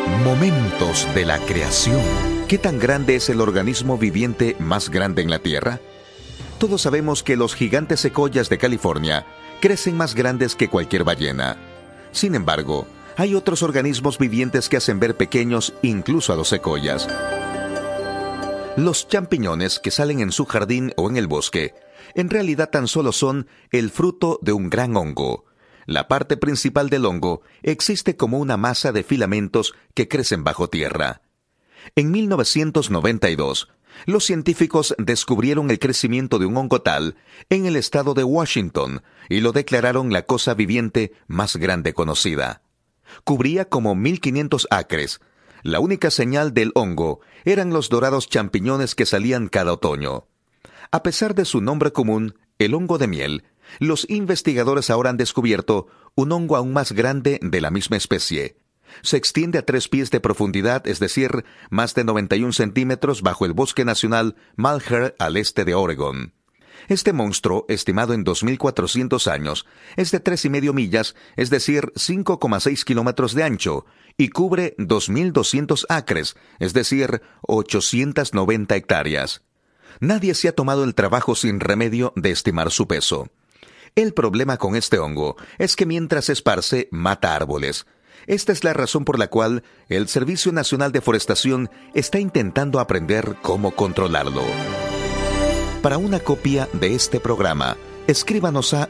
Momentos de la creación. ¿Qué tan grande es el organismo viviente más grande en la Tierra? Todos sabemos que los gigantes secoyas de California crecen más grandes que cualquier ballena. Sin embargo, hay otros organismos vivientes que hacen ver pequeños incluso a los secoyas. Los champiñones que salen en su jardín o en el bosque, en realidad tan solo son el fruto de un gran hongo. La parte principal del hongo existe como una masa de filamentos que crecen bajo tierra. En 1992, los científicos descubrieron el crecimiento de un hongo tal en el estado de Washington y lo declararon la cosa viviente más grande conocida. Cubría como 1.500 acres. La única señal del hongo eran los dorados champiñones que salían cada otoño. A pesar de su nombre común, el hongo de miel, los investigadores ahora han descubierto un hongo aún más grande de la misma especie. Se extiende a 3 pies de profundidad, es decir, más de 91 centímetros bajo el Bosque Nacional Malheur al este de Oregón. Este monstruo, estimado en 2.400 años, es de 3,5 millas, es decir, 5,6 kilómetros de ancho, y cubre 2.200 acres, es decir, 890 hectáreas. Nadie se ha tomado el trabajo sin remedio de estimar su peso. El problema con este hongo es que mientras se esparce, mata árboles. Esta es la razón por la cual el Servicio Nacional de Forestación está intentando aprender cómo controlarlo. Para una copia de este programa, escríbanos a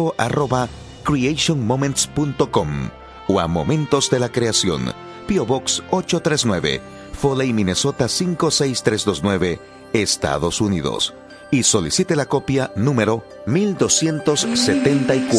info@creationmoments.com o a Momentos de la Creación, P.O. Box 839, Foley, Minnesota 56329, Estados Unidos. Y solicite la copia número 1274.